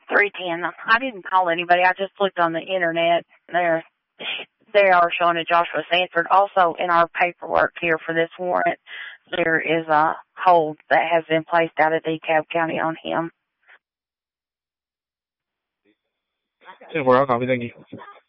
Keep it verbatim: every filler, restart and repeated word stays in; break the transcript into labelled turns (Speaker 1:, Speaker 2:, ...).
Speaker 1: three ten. I didn't call anybody. I just looked on the internet. There, they are showing a Joshua Sanford. Also, in our paperwork here for this warrant, there is a hold that has been placed out of DeKalb County on him.
Speaker 2: ten four, I'll copy. Thank you.